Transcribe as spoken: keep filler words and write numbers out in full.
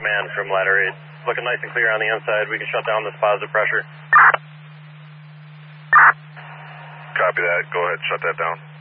command from ladder eight. Looking nice and clear on the inside. We can shut down this positive pressure. Copy that. Go ahead, shut that down.